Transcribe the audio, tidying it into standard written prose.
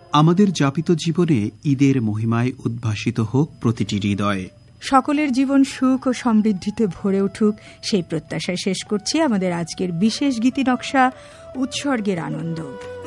আমাদের যাপিত জীবনে ঈদের মহিমায় উদ্ভাসিত হোক প্রতিটি হৃদয়ে। সকলের জীবন সুখ ও সমৃদ্ধিতে ভরে উঠুক সেই প্রত্যাশায় শেষ করছি আমাদের আজকের বিশেষ গীতি নকশা উৎসর্গের আনন্দ।